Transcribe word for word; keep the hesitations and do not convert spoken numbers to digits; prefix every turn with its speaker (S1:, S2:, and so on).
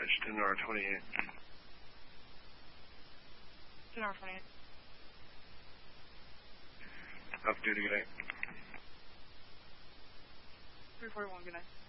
S1: It's ten hour twenty-eight.
S2: ten hour twenty-eight.
S1: Off duty, good night.
S2: three forty-one, good night.